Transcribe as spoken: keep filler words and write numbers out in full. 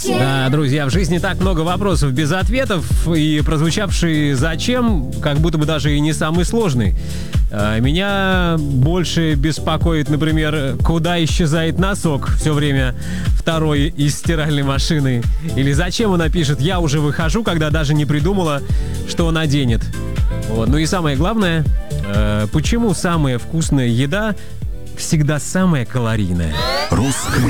Да, друзья, в жизни так много вопросов без ответов, и прозвучавший «зачем» как будто бы даже и не самый сложный. Меня больше беспокоит, например, куда исчезает носок все время второй из стиральной машины. Или зачем она пишет «я уже выхожу», когда даже не придумала, что он оденет. Вот. Ну и самое главное, почему самая вкусная еда всегда самая калорийная? Русское